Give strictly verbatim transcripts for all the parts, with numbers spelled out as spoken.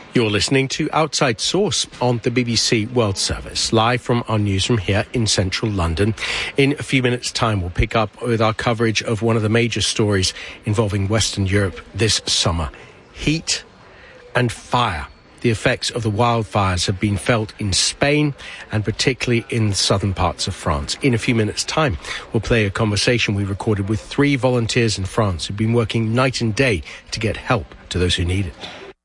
You're listening to Outside Source on the B B C World Service, live from our newsroom here in central London. In a few minutes' time, we'll pick up with our coverage of one of the major stories involving Western Europe this summer: heat and fire. The effects of the wildfires have been felt in Spain and particularly in the southern parts of France. In a few minutes' time, we'll play a conversation we recorded with three volunteers in France who've been working night and day to get help to those who need it.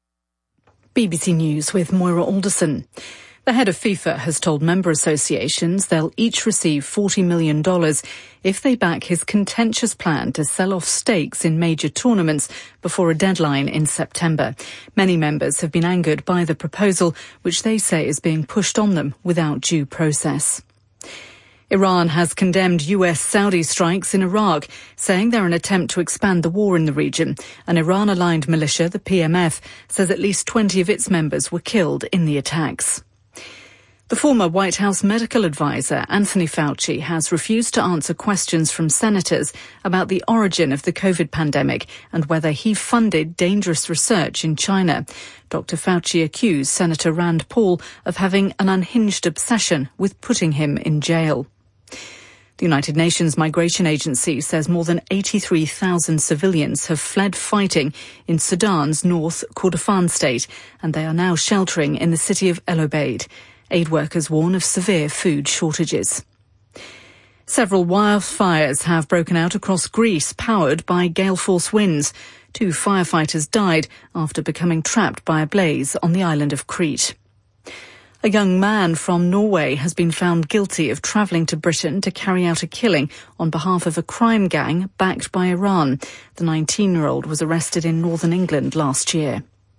B B C News with Moira Alderson. The head of FIFA has told member associations they'll each receive forty million dollars if they back his contentious plan to sell off stakes in major tournaments before a deadline in September. Many members have been angered by the proposal, which they say is being pushed on them without due process. Iran has condemned U S-Saudi strikes in Iraq, saying they're an attempt to expand the war in the region. An Iran-aligned militia, the P M F, says at least twenty of its members were killed in the attacks. The former White House medical advisor, Anthony Fauci, has refused to answer questions from senators about the origin of the COVID pandemic and whether he funded dangerous research in China. Doctor Fauci accused Senator Rand Paul of having an unhinged obsession with putting him in jail. The United Nations Migration Agency says more than eighty-three thousand civilians have fled fighting in Sudan's North Kordofan state, and they are now sheltering in the city of El Obeid. Aid workers warn of severe food shortages. Several wildfires have broken out across Greece, powered by gale force winds. Two firefighters died after becoming trapped by a blaze on the island of Crete. A young man from Norway has been found guilty of travelling to Britain to carry out a killing on behalf of a crime gang backed by Iran. The nineteen-year-old was arrested in northern England last year.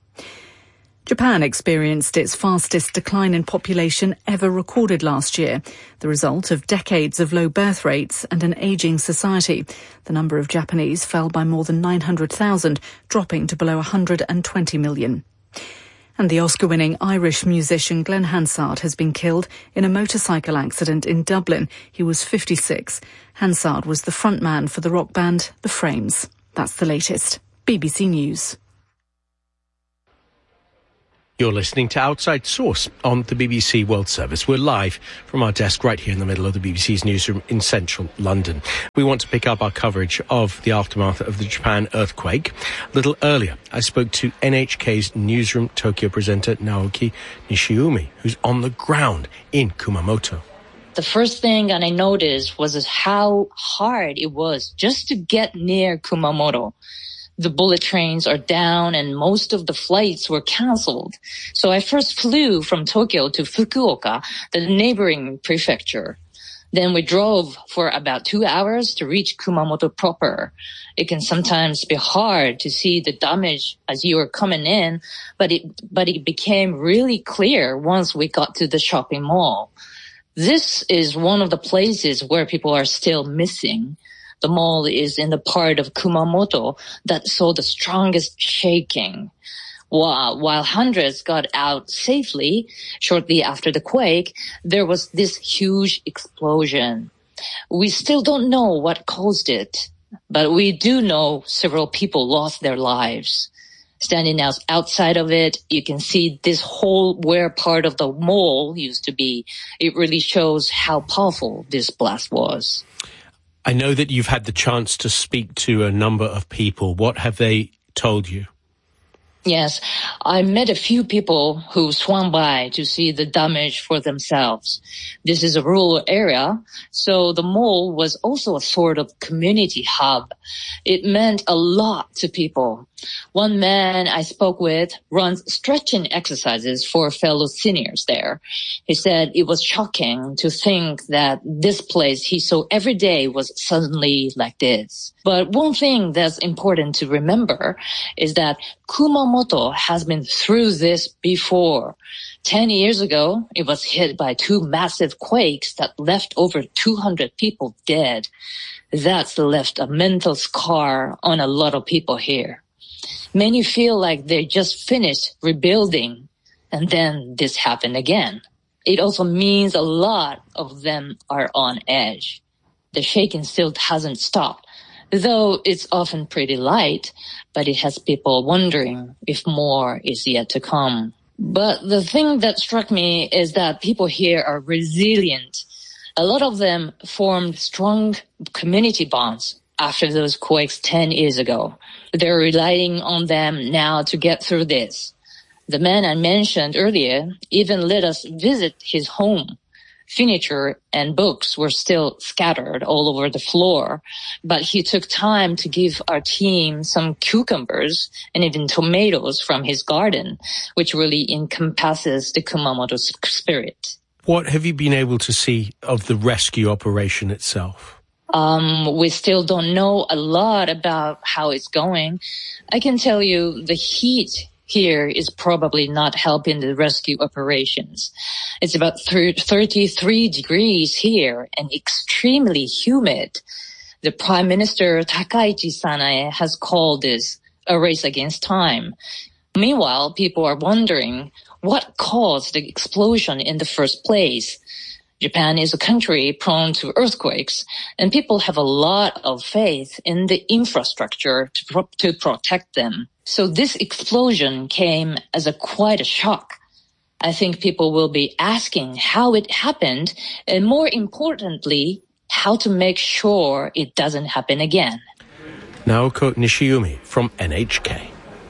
Japan experienced its fastest decline in population ever recorded last year, the result of decades of low birth rates and an ageing society. The number of Japanese fell by more than nine hundred thousand, dropping to below one hundred twenty million. And the Oscar-winning Irish musician Glenn Hansard has been killed in a motorcycle accident in Dublin. He was fifty-six. Hansard was the frontman for the rock band The Frames. That's the latest. B B C News. You're listening to Outside Source on the B B C World Service. We're live from our desk right here in the middle of the B B C's newsroom in central London. We want to pick up our coverage of the aftermath of the Japan earthquake. A little earlier, I spoke to N H K's newsroom Tokyo presenter Naoki Nishiumi, who's on the ground in Kumamoto. The first thing that I noticed was how hard it was just to get near Kumamoto. The bullet trains are down and most of the flights were canceled. So I first flew from Tokyo to Fukuoka, the neighboring prefecture. Then we drove for about two hours to reach Kumamoto proper. It can sometimes be hard to see the damage as you are coming in, but it, but it became really clear once we got to the shopping mall. This is one of the places where people are still missing. The mall is in the part of Kumamoto that saw the strongest shaking. While, while hundreds got out safely shortly after the quake, there was this huge explosion. We still don't know what caused it, but we do know several people lost their lives. Standing out, outside of it, you can see this whole where part of the mall used to be. It really shows how powerful this blast was. I know that you've had the chance to speak to a number of people. What have they told you? Yes, I met a few people who swung by to see the damage for themselves. This is a rural area, so the mall was also a sort of community hub. It meant a lot to people. One man I spoke with runs stretching exercises for fellow seniors there. He said it was shocking to think that this place he saw every day was suddenly like this. But one thing that's important to remember is that Kumamoto has been through this before. Ten years ago, it was hit by two massive quakes that left over two hundred people dead. That's left a mental scar on a lot of people here. Many feel like they just finished rebuilding, and then this happened again. It also means a lot of them are on edge. The shaking still hasn't stopped, though it's often pretty light, but it has people wondering if more is yet to come. But the thing that struck me is that people here are resilient. A lot of them formed strong community bonds after those quakes ten years ago. They're relying on them now to get through this. The man I mentioned earlier even let us visit his home. Furniture and books were still scattered all over the floor, but he took time to give our team some cucumbers and even tomatoes from his garden, which really encompasses the Kumamoto spirit. What have you been able to see of the rescue operation itself? Um, we still don't know a lot about how it's going. I can tell you the heat here is probably not helping the rescue operations. It's about thirty-three degrees here and extremely humid. The Prime Minister Takaichi Sanae has called this a race against time. Meanwhile, people are wondering what caused the explosion in the first place. Japan is a country prone to earthquakes, and people have a lot of faith in the infrastructure to, pro- to protect them. So this explosion came as a quite a shock. I think people will be asking how it happened, and more importantly, how to make sure it doesn't happen again. Naoko Nishiumi from N H K.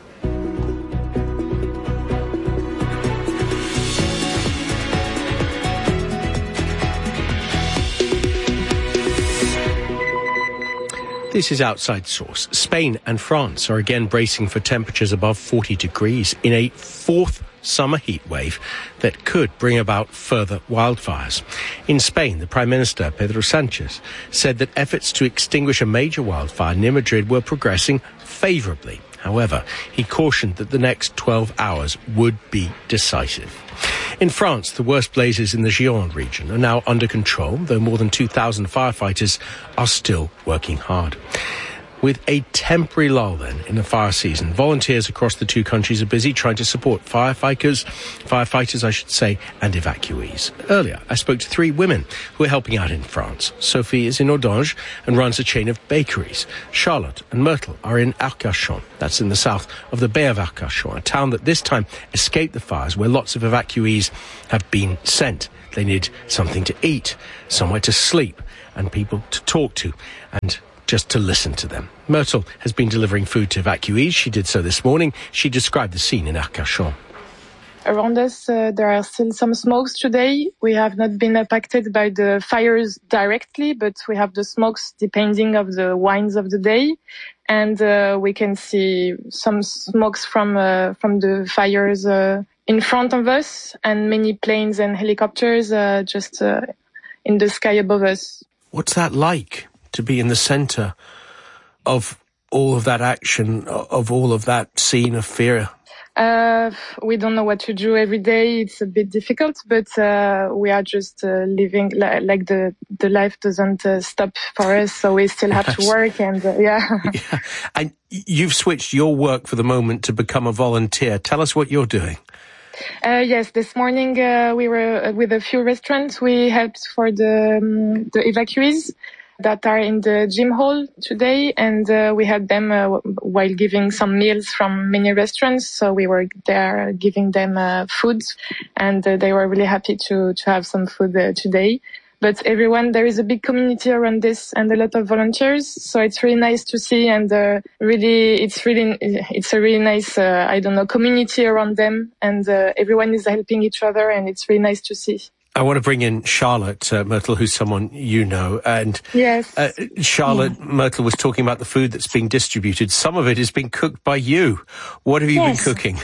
This is Outside Source. Spain and France are again bracing for temperatures above forty degrees in a fourth summer heat wave that could bring about further wildfires. In Spain, the Prime Minister, Pedro Sanchez, said that efforts to extinguish a major wildfire near Madrid were progressing favourably. However, he cautioned that the next twelve hours would be decisive. In France, the worst blazes in the Gironde region are now under control, though more than two thousand firefighters are still working hard. With a temporary lull, then, in the fire season, volunteers across the two countries are busy trying to support firefighters, firefighters, I should say, and evacuees. Earlier, I spoke to three women who are helping out in France. Sophie is in Audange and runs a chain of bakeries. Charlotte and Myrtle are in Arcachon. That's in the south of the Bay of Arcachon, a town that this time escaped the fires, where lots of evacuees have been sent. They need something to eat, somewhere to sleep, and people to talk to, and just to listen to them. Myrtle has been delivering food to evacuees. She did so this morning. She described the scene in Arcachon. Around us, uh, there are still some smokes today. We have not been impacted by the fires directly, but we have the smokes depending of the winds of the day. And uh, we can see some smokes from uh, from the fires uh, in front of us, and many planes and helicopters uh, just uh, in the sky above us. What's that like, to be in the centre of all of that action, of all of that scene of fear? Uh, we don't know what to do every day. It's a bit difficult, but uh, we are just uh, living li- like the the life doesn't uh, stop for us, so we still have to work. And uh, yeah. yeah. And you've switched your work for the moment to become a volunteer. Tell us what you're doing. Uh, yes, this morning uh, we were uh, with a few restaurants. We helped for the um, the evacuees that are in the gym hall today, and uh, we had them uh, while giving some meals from many restaurants. So we were there giving them uh, food, and uh, they were really happy to to have some food uh, today. But everyone, there is a big community around this and a lot of volunteers. So it's really nice to see, and uh, really, it's really, it's a really nice, uh, I don't know, community around them, and uh, everyone is helping each other, and it's really nice to see. I want to bring in Charlotte uh, Myrtle, who's someone you know. And yes, uh, Charlotte yeah. Myrtle was talking about the food that's being distributed. Some of it is being cooked by you. What have you yes. been cooking?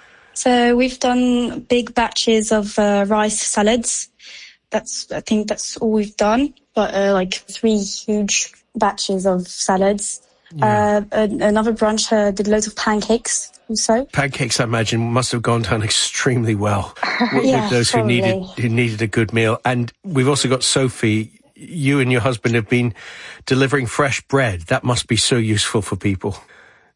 So we've done big batches of uh, rice salads. That's, I think that's all we've done. But uh, like three huge batches of salads. Yeah. Uh, another branch uh, did loads of pancakes also. Pancakes, I imagine, must have gone down extremely well with, yeah, with those probably. who needed who needed a good meal. And we've also got Sophie. You and your husband have been delivering fresh bread. That must be so useful for people.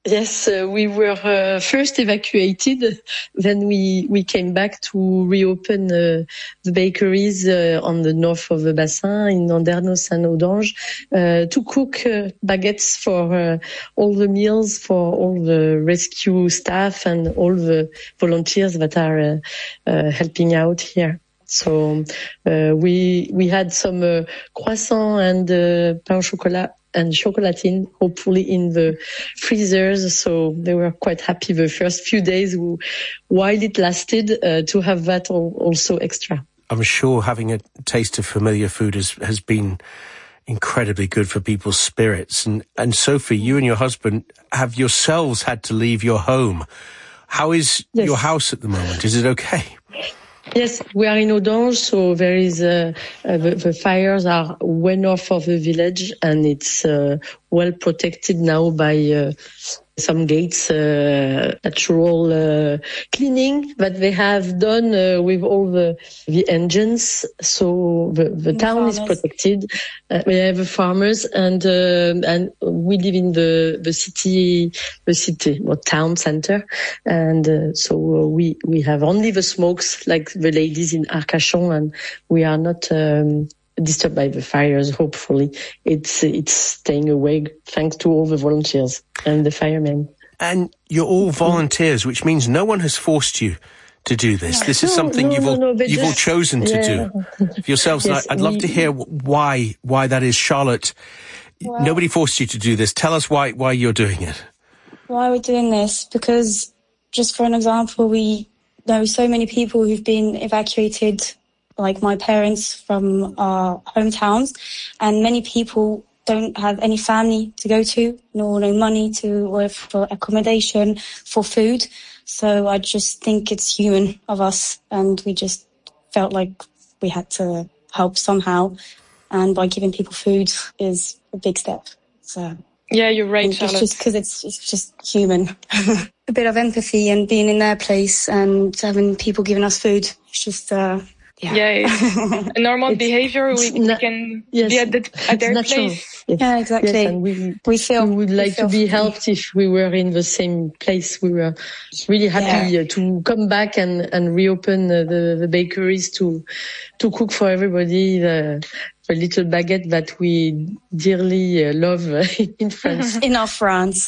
Yes, uh, we were uh, first evacuated. Then we, we came back to reopen uh, the bakeries uh, on the north of the Bassin in Andernos and Audange uh, to cook uh, baguettes for uh, all the meals for all the rescue staff and all the volunteers that are uh, uh, helping out here. So uh, we we had some uh, croissant and uh, pain au chocolat and chocolatine, hopefully in the freezers. So they were quite happy the first few days while it lasted uh, to have that also extra. I'm sure having a taste of familiar food has, has been incredibly good for people's spirits. And, and Sophie, you and your husband have yourselves had to leave your home. How is yes. your house at the moment? Is it okay? Yes, we are in Audange, so there is uh, uh, the, the fires are way north of the village, and it's uh, well protected now by uh, some gates, uh, natural uh, cleaning that they have done uh, with all the the engines. So the, the, the town farmers. is protected. Uh, we have the farmers, and uh, and we live in the the city, the city or town center, and uh, so we we have only the smokes like the ladies in Arcachon, and we are not um, disturbed by the fires. Hopefully, it's it's staying away thanks to all the volunteers and the firemen. And you're all volunteers, which means no one has forced you to do this. This is no, something no, you've all no, no, you've just, all chosen to yeah. do for yourselves. Yes, and I, I'd love we, to hear why why that is, Charlotte. Well, nobody forced you to do this. Tell us why why you're doing it. Why we're doing this? Because, just for an example, we know so many people who've been evacuated, like my parents, from our hometowns, and many people don't have any family to go to, nor no money to, or for accommodation, for food. So I just think it's human of us, and we just felt like we had to help somehow, and by giving people food is a big step. So yeah, you're right, Charlotte. It's just because it's it's just human. A bit of empathy and being in their place and having people giving us food. It's just. Uh, Yeah, yeah it's a normal it's, behavior. We, we can yes, be at, the, at their natural. place. Yes. Yeah, exactly. Yes, and we, we, feel, we would we like feel to be free. helped if we were in the same place. We were really happy yeah. to come back and, and reopen the, the, the bakeries to to cook for everybody the, the little baguette that we dearly uh, love in France. In our France.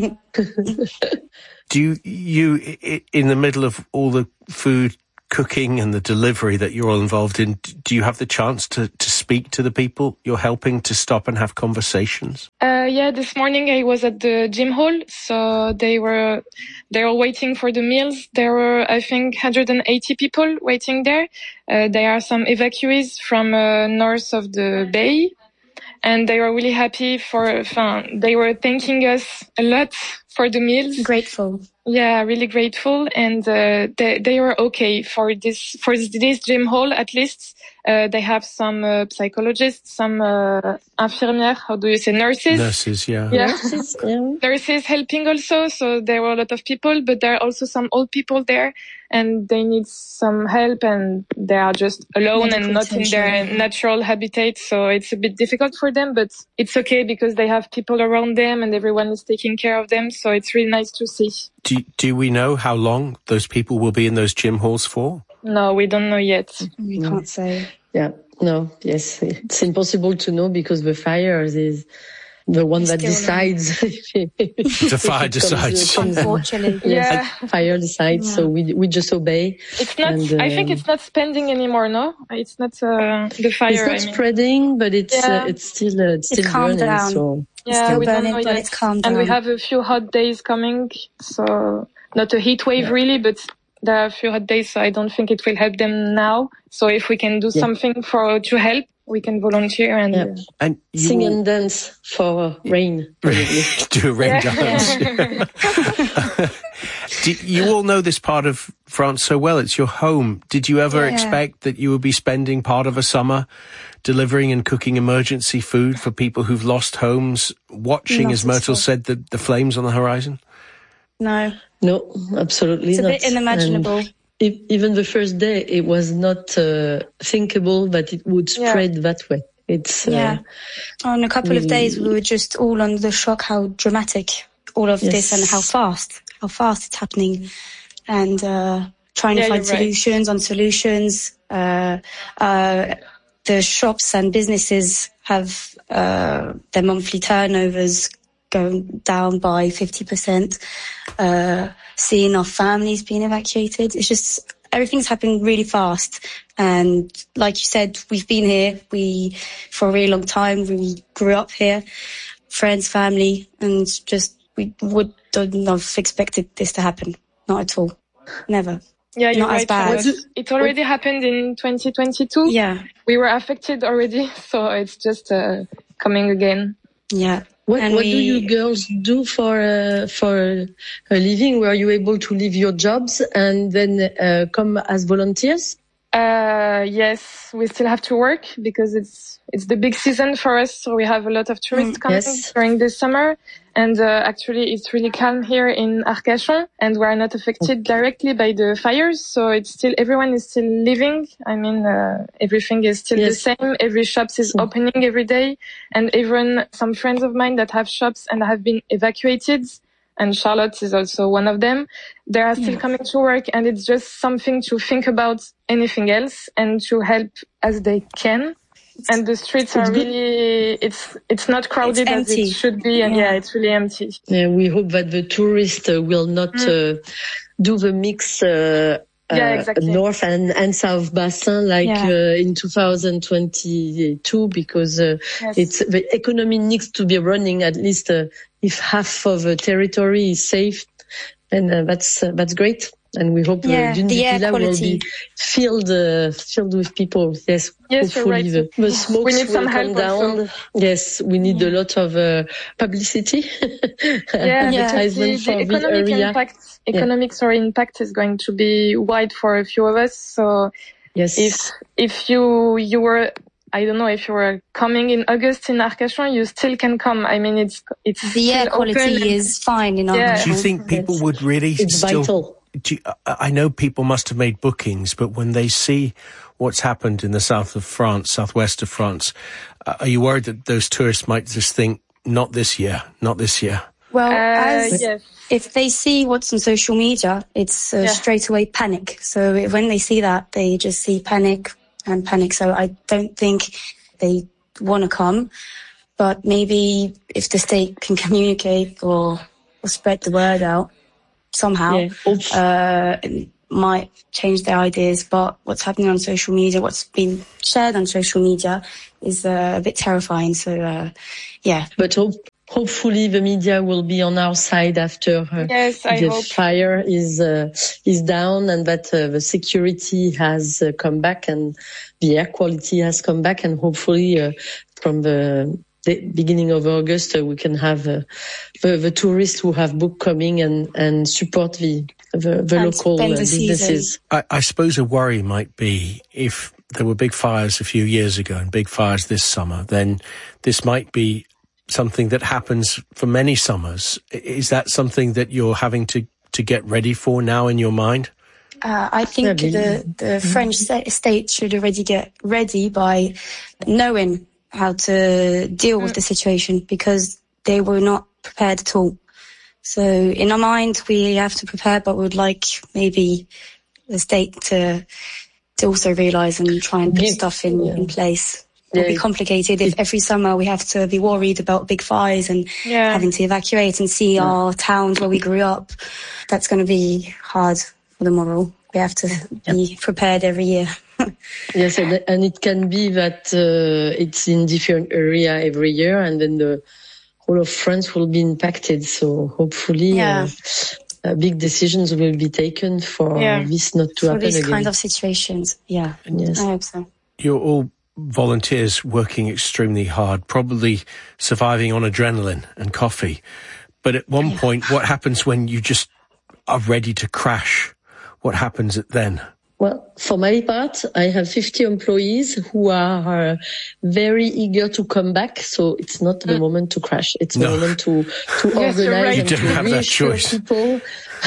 Do you, you, in the middle of all the food cooking and the delivery that you're all involved in, do you have the chance to, to speak to the people you're helping, to stop and have conversations? Uh, yeah, this morning I was at the gym hall, so they were they were waiting for the meals. There were, I think, one hundred eighty people waiting there. Uh, there are some evacuees from uh, north of the bay, and they were really happy for. Uh, they were thanking us a lot for the meals. Grateful. Yeah, really grateful, and uh, they they were okay for this for this gym hall. At least uh, they have some uh, psychologists, some uh, infirmières. How do you say nurses? Nurses, yeah. Yeah, nurses, yeah. Nurses helping also. So there were a lot of people, but there are also some old people there, and they need some help, and they are just alone Medical and not attention. In their natural habitat. So it's a bit difficult for them, but it's okay because they have people around them, and everyone is taking care of them. So it's really nice to see. Do, do we know how long those people will be in those gym halls for? No, we don't know yet. We can't say. Yeah, no, yes. It's impossible to know because the fires is the one that decides. The fire decides. Unfortunately. Yes, yeah. Fire decides, yeah. So we we just obey. It's not, and, uh, I think it's not spending anymore, no? It's not uh, the fire, It's not I mean. spreading, but it's, yeah. uh, it's still, uh, it's still it's burning, down. So. It's yeah, still we burning, don't know but yet. it's calmed down. And we have a few hot days coming, so not a heat wave yeah. really, but there are a few hot days, so I don't think it will help them now. So if we can do yeah. something for to help, we can volunteer and, yeah. uh, and sing will... and dance for rain. Do a rain dance. Do you all know this part of France so well? It's your home. Did you ever yeah. expect that you would be spending part of a summer delivering and cooking emergency food for people who've lost homes, watching, not as Myrtle said, the, the flames on the horizon? No. No, absolutely it's not. It's a bit unimaginable. And if, even the first day, it was not uh, thinkable that it would spread yeah. that way. It's uh, yeah. On a couple we, of days, we were just all under the shock how dramatic all of yes. this and how fast, how fast it's happening, and uh, trying yeah, to find solutions right. on solutions. Uh, uh, the shops and businesses have uh, their monthly turnovers going down by fifty percent. Uh, seeing our families being evacuated, it's just everything's happening really fast. And like you said, we've been here we for a really long time. We grew up here, friends, family, and just we wouldn't have expected this to happen. Not at all. Never. Yeah, you're Not right. as bad. It already happened in twenty twenty-two. Yeah. We were affected already, so it's just uh, coming again. Yeah. What, and what we, do you girls do for uh, for a living? Were you able to leave your jobs and then uh, come as volunteers? Uh, yes, we still have to work because it's it's the big season for us. So we have a lot of tourists mm, coming yes. during the summer. And uh, actually, it's really calm here in Arcachon, and we are not affected directly by the fires. So it's still everyone is still living. I mean, uh, everything is still yes. the same. Every shops is opening every day, and even some friends of mine that have shops and have been evacuated, and Charlotte is also one of them. They are still yeah. coming to work, and it's just something to think about anything else and to help as they can. And the streets are really, it's it's not crowded it's as it should be, and yeah, yeah it's really empty. Yeah, we hope that the tourists uh, will not mm. uh, do the mix uh, yeah, uh, exactly. north and, and south bassin like yeah. uh, in two thousand twenty-two, because uh, yes. it's the economy needs to be running at least uh, if half of the territory is safe, and uh, that's uh, that's great. And we hope yeah, uh, the air will be filled, uh, filled with people. Yes, yes, hopefully right. the, the smoke we need will some come help down. Also. Yes, we need yeah. a lot of uh, publicity, yeah, advertisement the, for the, the the economic area. Impact, economic yeah. sorry, impact is going to be wide for a few of us. So yes, if if you you were. I don't know if you were coming in August in Arcachon, you still can come. I mean, it's it's the air quality is fine in Arcachon. Yeah. Do you think people would really it's still? Vital. Do you, I know people must have made bookings, but when they see what's happened in the south of France, southwest of France, uh, are you worried that those tourists might just think, "Not this year, not this year"? Well, uh, as yes. if they see what's on social media, it's uh, yeah. straight away panic. So when they see that, they just see panic. and panic. So I don't think they want to come, but maybe if the state can communicate or, or spread the word out somehow, yeah. uh, it might change their ideas. But what's happening on social media, what's been shared on social media is uh, a bit terrifying. So, uh, yeah. But hope, hopefully the media will be on our side after uh, yes, I the hope. fire is uh, is down, and that uh, the security has uh, come back and the air quality has come back, and hopefully uh, from the, the beginning of August uh, we can have uh, the, the tourists who have booked coming and, and support the the, the local uh, businesses. I, I suppose a worry might be if there were big fires a few years ago and big fires this summer, then this might be something that happens for many summers. Is that something that you're having to, to get ready for now in your mind? Uh, I think the, the French state should already get ready by knowing how to deal with the situation, because they were not prepared at all. So in our mind, we have to prepare, but we would like maybe the state to to also realise and try and put stuff in, yeah. in place. It will be complicated if every summer we have to be worried about big fires and yeah. having to evacuate and see yeah. our towns where we grew up. That's going to be hard for the moral. We have to be prepared every year. Yes, and, and it can be that uh, it's in different area every year, and then the whole of France will be impacted. So hopefully yeah. uh, uh, big decisions will be taken for yeah. this not to for happen again. For these kind of situations, yeah. Yes. I hope so. You're all volunteers working extremely hard, probably surviving on adrenaline and coffee. But at one yeah. point, what happens when you just are ready to crash? What happens then? Well, for my part, I have fifty employees who are uh, very eager to come back. So it's not the mm. moment to crash. It's no. the moment to, to yes, organize right. and you to reassure people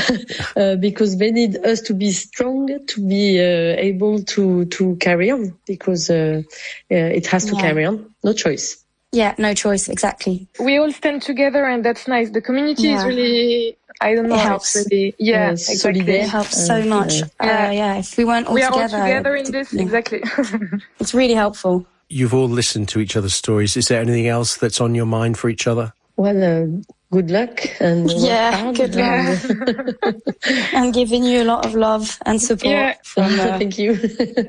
uh, because they need us to be strong, to be uh, able to, to carry on, because uh, uh, it has to yeah. carry on. No choice. Yeah, no choice, exactly. We all stand together, and that's nice. The community yeah. is really, I don't know, it helps. It's really, yeah, yes, exactly. It helps so much. Yeah. Uh, yeah, if we weren't all we together. We are all together in this, yeah. exactly. It's really helpful. You've all listened to each other's stories. Is there anything else that's on your mind for each other? Well, uh, good luck and yeah, good luck. I'm giving you a lot of love and support. Yeah. From, uh, Thank you.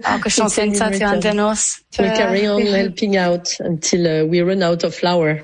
We'll carry on helping out until uh, we run out of flour.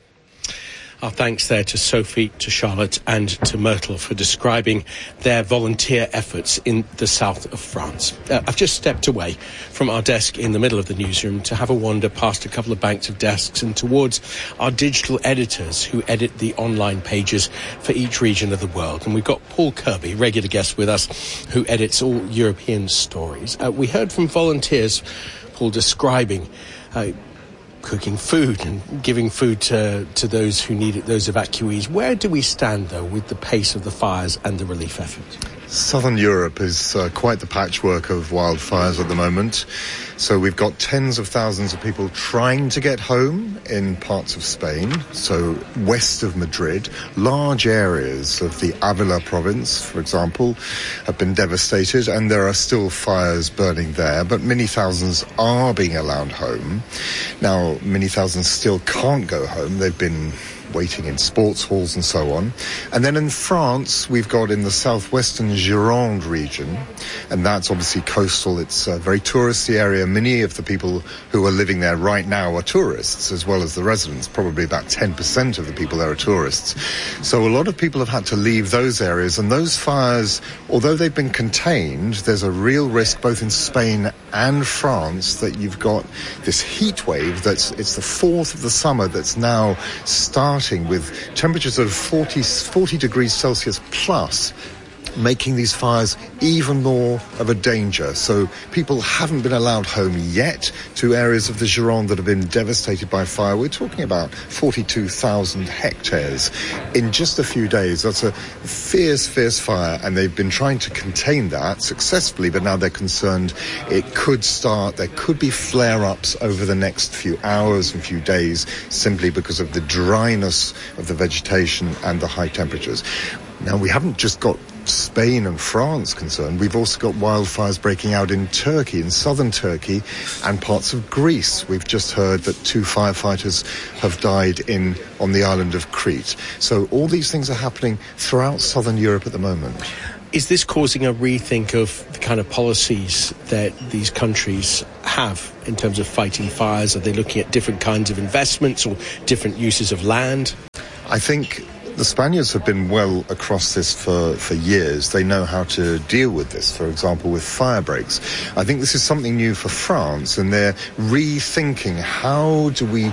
Our thanks there to Sophie, to Charlotte and to Myrtle for describing their volunteer efforts in the south of France. Uh, I've just stepped away from our desk in the middle of the newsroom to have a wander past a couple of banks of desks and towards our digital editors who edit the online pages for each region of the world. And we've got Paul Kirby, regular guest with us, who edits all European stories. Uh, we heard from volunteers, Paul, describing uh, cooking food and giving food to, to those who need it, those evacuees. Where do we stand, though, with the pace of the fires and the relief effort? Southern Europe is uh, quite the patchwork of wildfires at the moment. So we've got tens of thousands of people trying to get home in parts of Spain, so west of Madrid. Large areas of the Avila province, for example, have been devastated, and there are still fires burning there, but many thousands are being allowed home. Now, many thousands still can't go home. They've been waiting in sports halls and so on. And then in France, we've got in the southwestern Gironde region, and that's obviously coastal. It's a very touristy area. Many of the people who are living there right now are tourists, as well as the residents. Probably about ten percent of the people there are tourists. So a lot of people have had to leave those areas, and those fires, although they've been contained, there's a real risk both in Spain and France that you've got this heat wave that's, it's the fourth of the summer that's now starting with temperatures of forty, forty degrees Celsius plus, making these fires even more of a danger. So people haven't been allowed home yet to areas of the Gironde that have been devastated by fire. We're talking about forty-two thousand hectares in just a few days. That's a fierce, fierce fire, and they've been trying to contain that successfully, but now they're concerned it could start, there could be flare-ups over the next few hours and few days simply because of the dryness of the vegetation and the high temperatures. Now, we haven't just got Spain and France concerned. We've also got wildfires breaking out in Turkey, in southern Turkey, and parts of Greece. We've just heard that two firefighters have died in on the island of Crete. So all these things are happening throughout southern Europe at the moment. Is this causing a rethink of the kind of policies that these countries have in terms of fighting fires? Are they looking at different kinds of investments or different uses of land? I think the Spaniards have been well across this for, for years. They know how to deal with this, for example, with fire breaks. I think this is something new for France, and they're rethinking how do we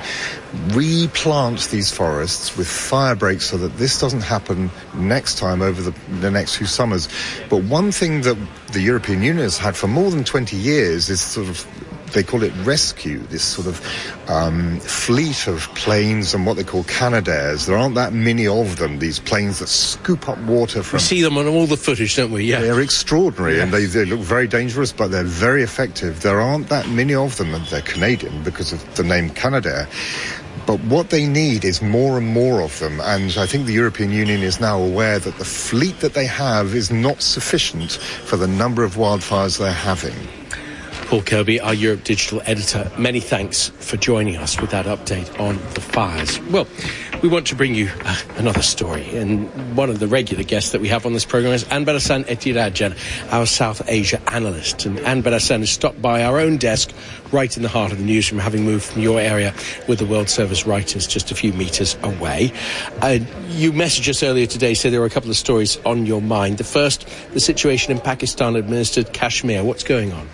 replant these forests with fire breaks so that this doesn't happen next time over the, the next few summers. But one thing that the European Union has had for more than twenty years is sort of, they call it rescue, this sort of um, fleet of planes and what they call Canadaires. There aren't that many of them, these planes that scoop up water from... We see them on all the footage, don't we? Yeah. They're extraordinary, yeah. And they, they look very dangerous, but they're very effective. There aren't that many of them, and they're Canadian because of the name Canadair. But what they need is more and more of them, and I think the European Union is now aware that the fleet that they have is not sufficient for the number of wildfires they're having. Paul Kirby, our Europe Digital editor, many thanks for joining us with that update on the fires. Well, we want to bring you uh, another story, and one of the regular guests that we have on this programme is Anne Barasan Etirajan, our South Asia analyst. And Anne Barasan has stopped by our own desk right in the heart of the newsroom, having moved from your area with the World Service writers just a few metres away. Uh, you messaged us earlier today, said there were a couple of stories on your mind. The first, the situation in Pakistan-administered Kashmir. What's going on?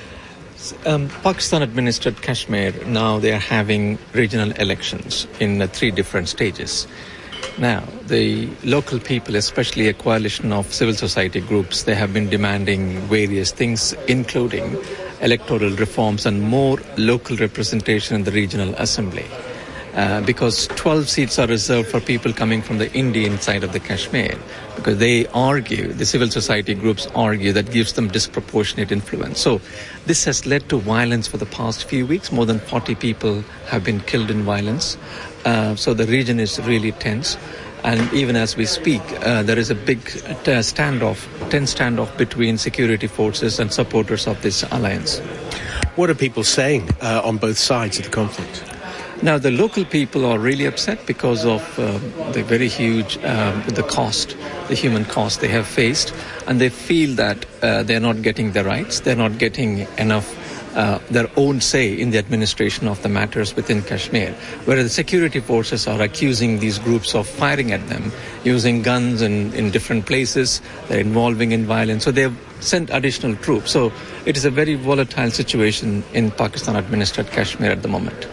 Um, Pakistan-administered Kashmir, now they are having regional elections in uh, three different stages. Now, the local people, especially a coalition of civil society groups, they have been demanding various things, including electoral reforms and more local representation in the regional assembly. uh, because twelve seats are reserved for people coming from the Indian side of the Kashmir, because they argue, the civil society groups argue, that gives them disproportionate influence. So this has led to violence for the past few weeks. More than forty people have been killed in violence. Uh, so the region is really tense. And even as we speak, uh, there is a big uh, standoff, tense standoff between security forces and supporters of this alliance. What are people saying uh, on both sides of the conflict? Now, the local people are really upset because of uh, the very huge, um, the cost, the human cost they have faced, and they feel that uh, they're not getting their rights, they're not getting enough Uh, their own say in the administration of the matters within Kashmir, where the security forces are accusing these groups of firing at them, using guns in, in different places, they're involving in violence. So they've sent additional troops. So it is a very volatile situation in Pakistan-administered Kashmir at the moment.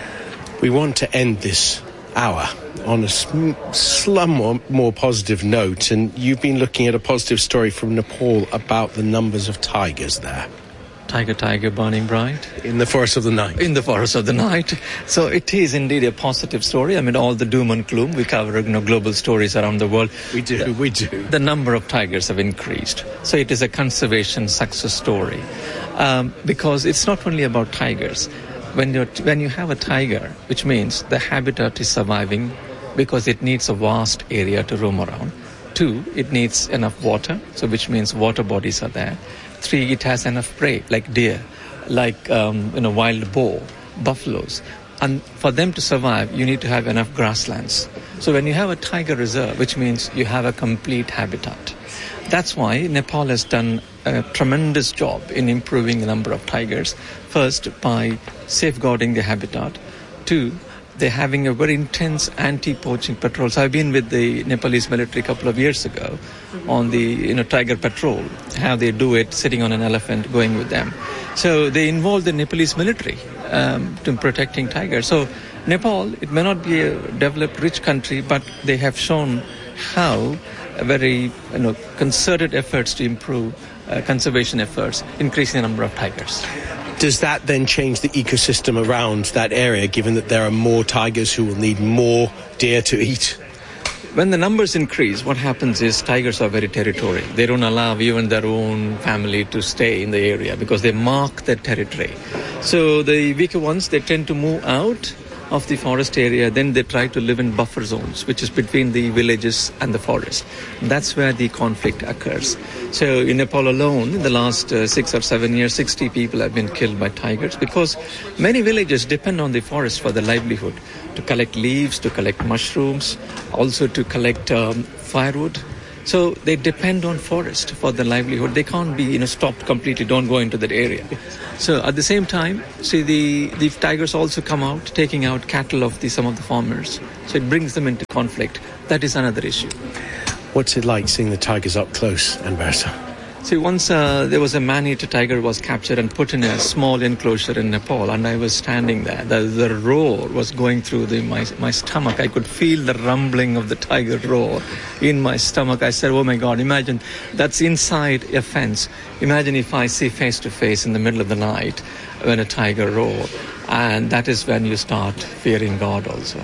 We want to end this hour on a slim more, more positive note, and you've been looking at a positive story from Nepal about the numbers of tigers there. Tiger, tiger, burning bright. In the forest of the night. In the forest of the night. So it is indeed a positive story. I mean, all the doom and gloom, we cover, you know, global stories around the world. We do, the, we do. The number of tigers have increased. So it is a conservation success story. Um, because it's not only about tigers. When, you're, when you have a tiger, which means the habitat is surviving because it needs a vast area to roam around. Two, it needs enough water, so which means water bodies are there. Three, it has enough prey, like deer, like um, you know, wild boar, buffaloes. And for them to survive, you need to have enough grasslands. So when you have a tiger reserve, which means you have a complete habitat. That's why Nepal has done a tremendous job in improving the number of tigers. First, by safeguarding the habitat. Two, they're having a very intense anti-poaching patrol. So I've been with the Nepalese military a couple of years ago on the you know tiger patrol, how they do it, sitting on an elephant, going with them. So they involve the Nepalese military um, to protecting tigers. So Nepal, it may not be a developed, rich country, but they have shown how a very you know concerted efforts to improve uh, conservation efforts, increasing the number of tigers. Does that then change the ecosystem around that area, given that there are more tigers who will need more deer to eat? When the numbers increase, what happens is tigers are very territorial. They don't allow even their own family to stay in the area because they mark their territory. So the weaker ones, they tend to move out of the forest area. Then they try to live in buffer zones, which is between the villages and the forest. That's where the conflict occurs. So in Nepal alone, in the last uh, six or seven years, sixty people have been killed by tigers because many villages depend on the forest for their livelihood, to collect leaves, to collect mushrooms, also to collect um, firewood. So they depend on forest for their livelihood. They can't be, you know, stopped completely, don't go into that area. So at the same time, see, the, the tigers also come out, taking out cattle of the, some of the farmers. So it brings them into conflict. That is another issue. What's it like seeing the tigers up close, Anversa? See, once uh, there was a man-eater tiger was captured and put in a small enclosure in Nepal, and I was standing there. The, the roar was going through the, my, my stomach. I could feel the rumbling of the tiger roar in my stomach. I said, oh my God, imagine that's inside a fence. Imagine if I see face-to-face in the middle of the night when a tiger roar. And that is when you start fearing God also.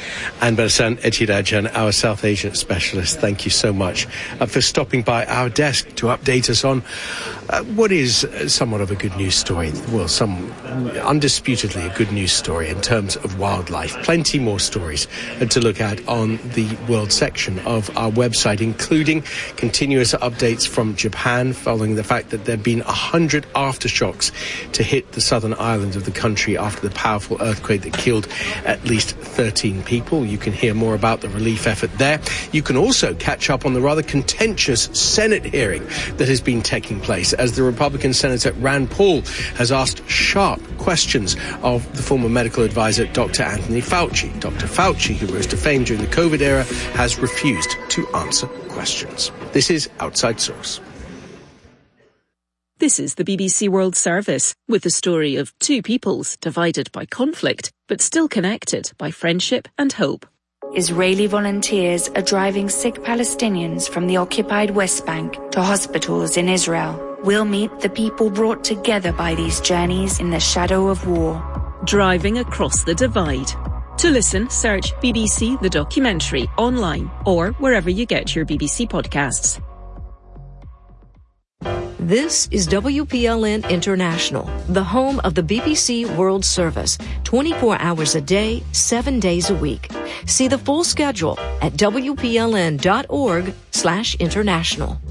Anversa Ethirajan, our South Asia specialist, thank you so much uh, for stopping by our desk to update us on uh, what is somewhat of a good news story. Well, some undisputedly a good news story in terms of wildlife. Plenty more stories uh, to look at on the world section of our website, including continuous updates from Japan following the fact that there have been one hundred aftershocks to hit the southern island of the country after the powerful earthquake that killed at least thirteen people. You can hear more about the relief effort there. You can also catch up on the rather contentious Senate hearing that has been taking place as the Republican Senator Rand Paul has asked sharp questions of the former medical advisor Doctor Anthony Fauci. Doctor Fauci, who rose to fame during the COVID era, has refused to answer questions. This is Outside Source. This is the B B C World Service, with the story of two peoples divided by conflict, but still connected by friendship and hope. Israeli volunteers are driving sick Palestinians from the occupied West Bank to hospitals in Israel. We'll meet the people brought together by these journeys in the shadow of war. Driving across the divide. To listen, search B B C The Documentary online or wherever you get your B B C podcasts. This is W P L N International, the home of the B B C World Service, twenty-four hours a day, seven days a week. See the full schedule at W P L N dot org slash international.